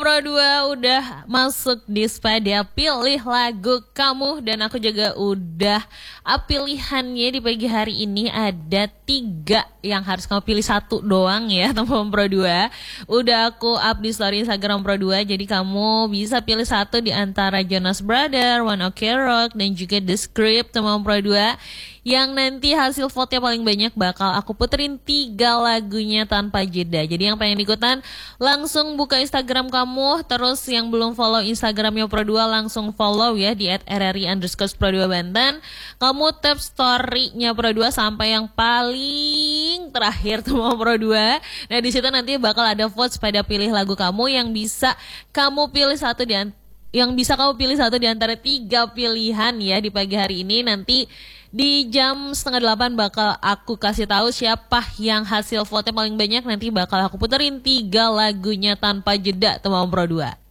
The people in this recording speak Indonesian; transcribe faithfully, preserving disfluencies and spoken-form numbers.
Pro dua udah masuk di sepeda pilih lagu kamu. Dan aku juga udah uh, pilihannya di pagi hari ini ada tiga yang harus kamu pilih satu doang ya teman Pro dua. Udah aku up di story Instagram Pro dua, jadi kamu bisa pilih satu di antara Jonas Brother, One Ok Rock, dan juga The Script teman Pro dua. Yang nanti hasil vote-nya paling banyak bakal aku puterin tiga lagunya tanpa jeda. Jadi yang pengen ikutan langsung buka Instagram kamu. Terus yang belum follow Instagramnya Pro dua langsung follow ya di at r r i underscore pro dua Banten. Kamu tap story-nya Pro dua sampai yang paling terakhir teman Pro dua. Nah di situ nanti bakal ada vote pada pilih lagu kamu yang bisa kamu pilih satu di antara yang bisa kamu pilih satu di antara tiga pilihan ya di pagi hari ini. Nanti di jam setengah delapan bakal aku kasih tahu siapa yang hasil vote paling banyak. Nanti bakal aku puterin tiga lagunya tanpa jeda teman Pro dua.